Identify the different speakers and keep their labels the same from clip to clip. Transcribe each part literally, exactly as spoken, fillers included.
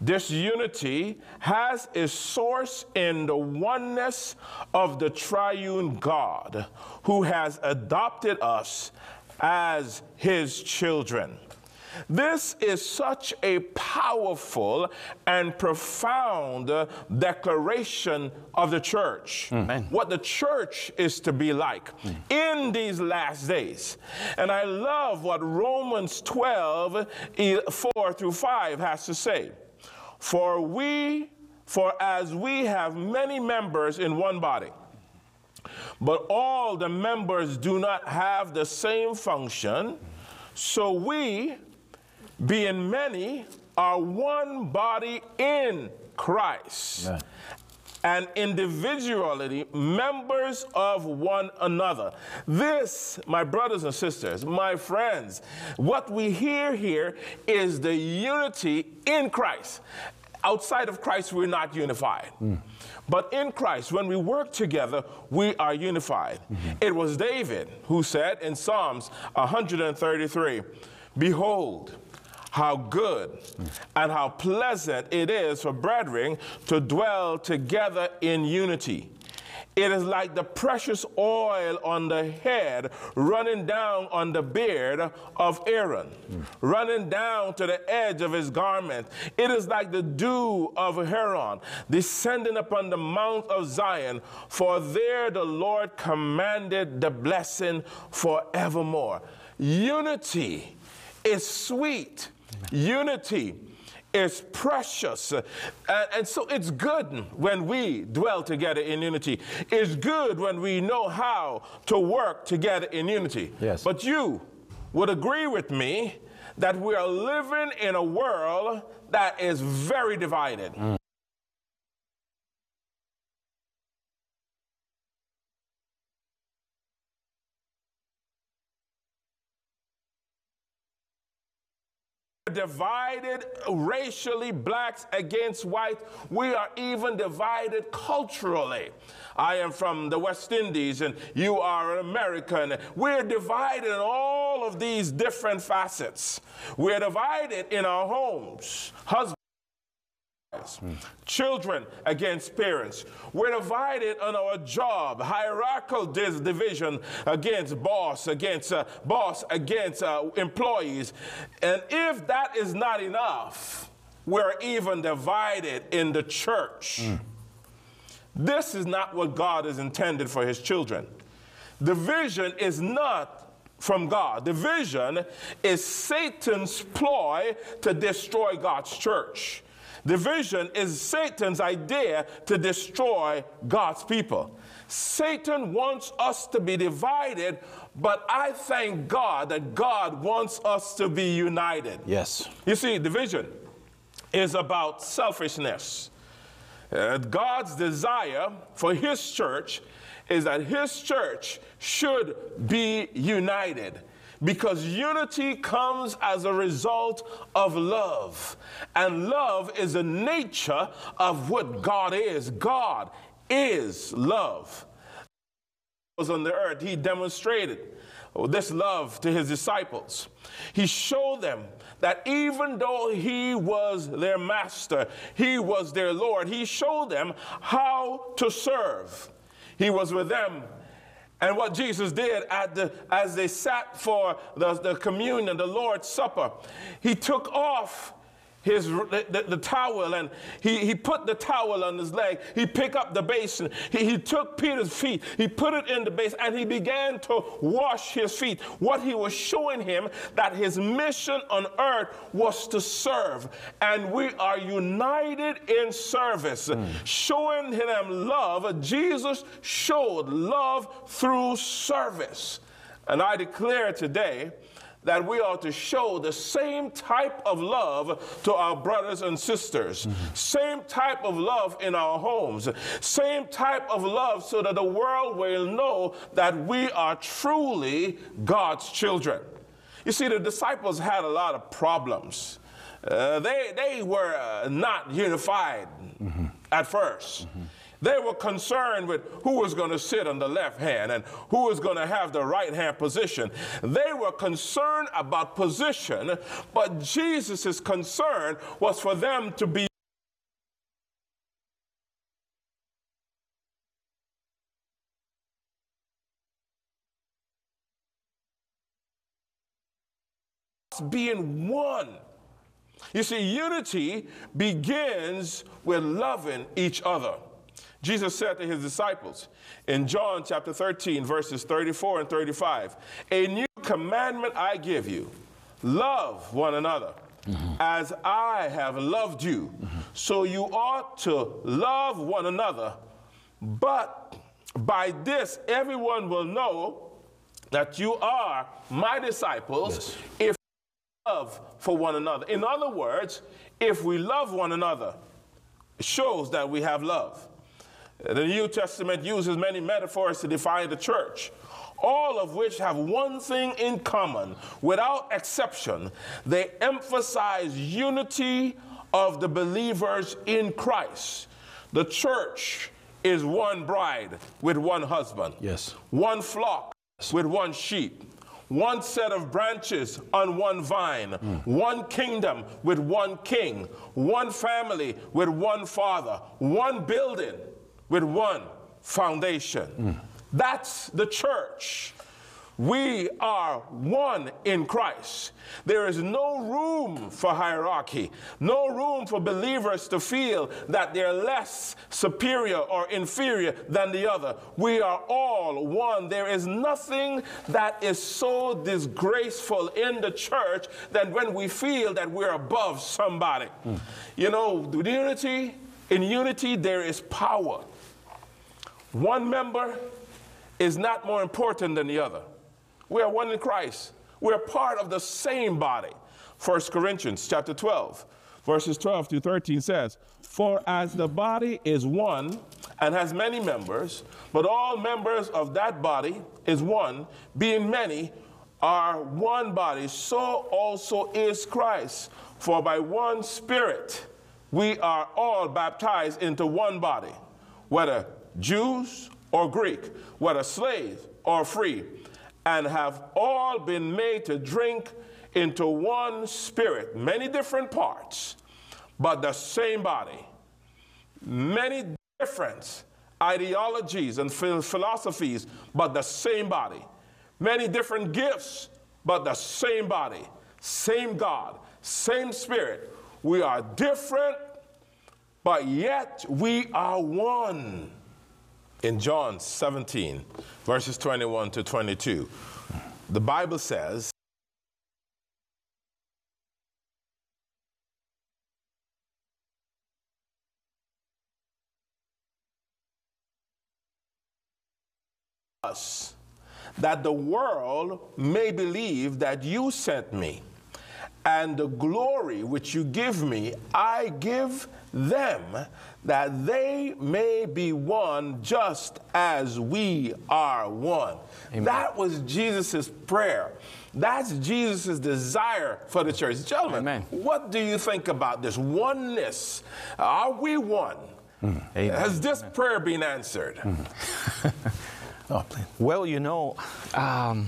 Speaker 1: This unity has its source in the oneness of the triune God, who has adopted us as his children. This is such a powerful and profound declaration of the church. Amen. What the church is to be like mm. in these last days. And I love what Romans twelve, four through five has to say. For we, for as we have many members in one body, but all the members do not have the same function, so we, being many, are one body in Christ, Amen. And individually members of one another. This, my brothers and sisters, my friends, what we hear here is the unity in Christ. Outside of Christ, we're not unified. Mm. But in Christ, when we work together, we are unified. Mm-hmm. It was David who said in Psalms one thirty-three, behold, how good mm. and how pleasant it is for brethren to dwell together in unity. It is like the precious oil on the head running down on the beard of Aaron, mm. running down to the edge of his garment. It is like the dew of Hermon descending upon the Mount of Zion, for there the Lord commanded the blessing forevermore. Unity is sweet. Unity is precious. Uh, and, and so it's good when we dwell together in unity. It's good when we know how to work together in unity. Yes. But you would agree with me that we are living in a world that is very divided. Mm. Divided racially, blacks against white. We are even divided culturally. I am from the West Indies and you are an American. We're divided in all of these different facets. We're divided in our homes, husbands, Hmm. children against parents. We're divided on our job, hierarchical division against boss, against uh, boss, against uh, employees. And if that is not enough, we're even divided in the church. Hmm. This is not what God has intended for his children. Division is not from God. Division is Satan's ploy to destroy God's church. Division is Satan's idea to destroy God's people. Satan wants us to be divided, but I thank God that God wants us to be united. Yes. You see, division is about selfishness. Uh, God's desire for his church is that his church should be united, because unity comes as a result of love. And love is the nature of what God is. God is love. He was on the earth, he demonstrated this love to his disciples. He showed them that even though he was their master, he was their Lord, he showed them how to serve. He was with them. And what Jesus did at the, as they sat for the, the communion, the Lord's Supper, he took off his, the, the, the towel and he, he put the towel on his leg. He picked up the basin. He, he took Peter's feet. He put it in the basin and he began to wash his feet. What he was showing him that his mission on earth was to serve. And we are united in service, mm. showing him love. Jesus showed love through service. And I declare today that we ought to show the same type of love to our brothers and sisters, mm-hmm. same type of love in our homes, same type of love so that the world will know that we are truly God's children. You see, the disciples had a lot of problems. Uh, they, they were uh, not unified mm-hmm. at first. Mm-hmm. They were concerned with who was going to sit on the left hand and who was going to have the right hand position. They were concerned about position, but Jesus' concern was for them to be us being one. You see, unity begins with loving each other. Jesus said to his disciples in John chapter thirteen, verses thirty-four and thirty-five, a new commandment I give you, love one another. Mm-hmm. As I have loved you, mm-hmm. so you ought to love one another. But by this, everyone will know that you are my disciples, yes. if you love for one another. In other words, if we love one another, it shows that we have love. The New Testament uses many metaphors to define the church, all of which have one thing in common. Without exception, they emphasize unity of the believers in Christ. The church is one bride with one husband. Yes. One flock yes. with one sheep. One set of branches on one vine. Mm. One kingdom with one king. One family with one father. One building with one foundation. Mm. That's the church. We are one in Christ. There is no room for hierarchy, no room for believers to feel that they're less superior or inferior than the other. We are all one. There is nothing that is so disgraceful in the church than when we feel that we're above somebody. Mm. You know, unity, in unity there is power. One member is not more important than the other. We are one in Christ. We are part of the same body. First Corinthians chapter twelve, verses twelve through thirteen says, for as the body is one and has many members, but all members of that body is one, being many are one body, so also is Christ. For by one Spirit we are all baptized into one body, whether Jews or Greek, whether slave or free, and have all been made to drink into one Spirit, many different parts, but the same body. Many different ideologies and philosophies, but the same body. Many different gifts, but the same body. Same God, same Spirit. We are different, but yet we are one. In John seventeen, verses twenty-one to twenty-two, the Bible says, us, that the world may believe that you sent me, and the glory which you give me, I give them, that they may be one just as we are one. Amen. That was Jesus' prayer. That's Jesus' desire for the church. Gentlemen, Amen. What do you think about this oneness? Are we one? Mm. Has this Amen. Prayer been answered? Mm.
Speaker 2: oh, well, you know, um,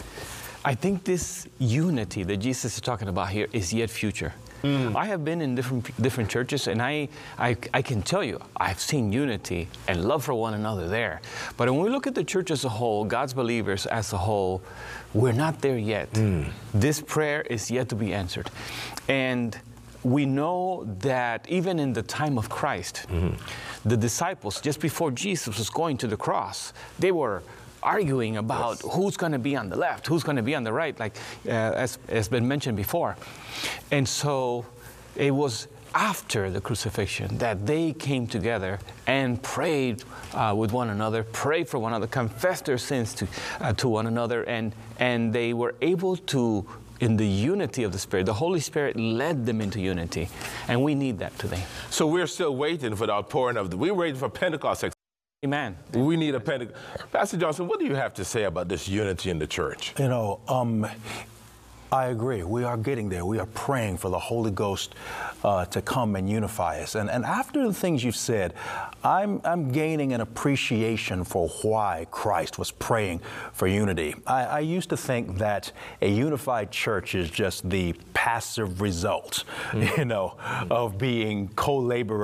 Speaker 2: I think this unity that Jesus is talking about here is yet future. Mm. I have been in different different churches, and I, I I can tell you, I've seen unity and love for one another there. But when we look at the church as a whole, God's believers as a whole, we're not there yet. Mm. This prayer is yet to be answered. And we know that even in the time of Christ, mm-hmm. the disciples, just before Jesus was going to the cross, they were arguing about yes. who's going to be on the left, who's going to be on the right, like uh, as has been mentioned before. And so it was after the crucifixion that they came together and prayed uh, with one another, prayed for one another, confessed their sins to uh, to one another, and and they were able to, in the unity of the Spirit, the Holy Spirit led them into unity, and we need that today.
Speaker 1: So we're still waiting for the outpouring of the, we're waiting for Pentecost.
Speaker 2: Amen.
Speaker 1: We need a Pentecost. Pastor Johnson, what do you have to say about this unity in the church?
Speaker 3: You know, um, I agree. We are getting there. We are praying for the Holy Ghost uh, to come and unify us. And, and after the things you've said, I'm, I'm gaining an appreciation for why Christ was praying for unity. I, I used to think that a unified church is just the passive result, mm. you know, mm. of being co-laborers